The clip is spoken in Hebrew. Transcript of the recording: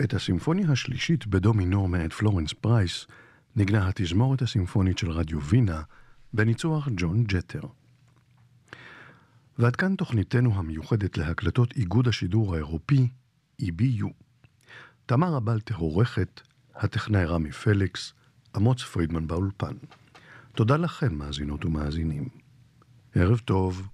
את הסימפוניה השלישית בדו מינור מאת פלורנס פרייס נגנה התזמורת הסימפונית של רדיו וינה בניצוח ג'ון ג'טר. ועד כאן תוכניתנו המיוחדת להקלטות איגוד השידור האירופי EBU. תמר הבלטה עורכת, הטכנאי רמי פליקס, אמוץ פרידמן באולפן. תודה לכם מאזינות ומאזינים. ערב טוב